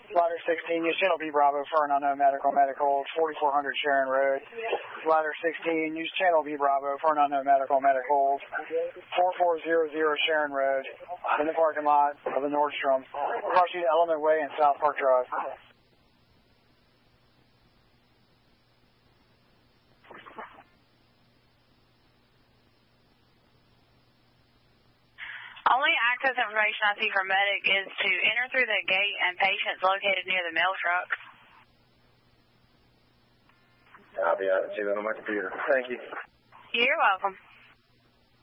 Ladder 16, use channel B Bravo for an unknown medical hold, 4400 Sharon Road. Ladder 16, use channel B Bravo for an unknown medical hold, 4400 Sharon Road, in the parking lot of the Nordstrom, across the Element Way and South Park Drive. Only access information I see for medic is to enter through the gate and patients located near the mail trucks. I'll be out and see that on my computer. Thank you. You're welcome.